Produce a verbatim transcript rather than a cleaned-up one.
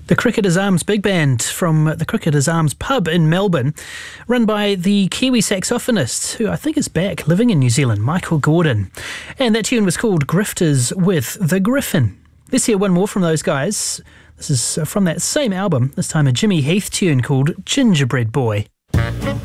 The Cricketers Arms Big Band from the Cricketers Arms pub in Melbourne, run by the Kiwi saxophonist, who I think is back living in New Zealand, Michael Gordon. And that tune was called Grifters with the Griffin. Let's hear one more from those guys. This is from that same album, this time a Jimmy Heath tune called Gingerbread Boy.